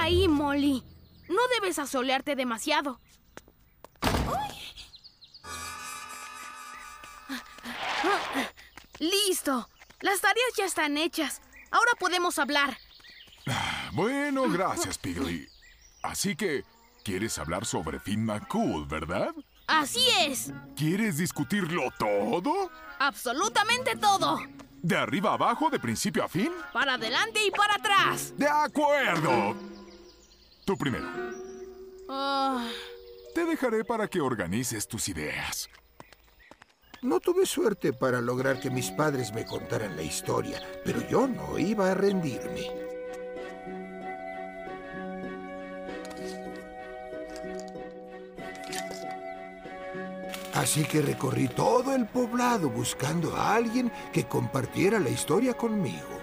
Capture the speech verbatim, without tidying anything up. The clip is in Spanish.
ahí, Molly. No debes asolearte demasiado. ¡Listo! Las tareas ya están hechas. Ahora podemos hablar. Bueno, gracias, Piggly. Así que, ¿quieres hablar sobre Finn McCool, verdad? ¡Así es! ¿Quieres discutirlo todo? ¡Absolutamente todo! ¿De arriba a abajo, de principio a fin? ¡Para adelante y para atrás! ¡De acuerdo! Tú primero. Uh... Te dejaré para que organices tus ideas. No tuve suerte para lograr que mis padres me contaran la historia, pero yo no iba a rendirme. Así que recorrí todo el poblado buscando a alguien que compartiera la historia conmigo.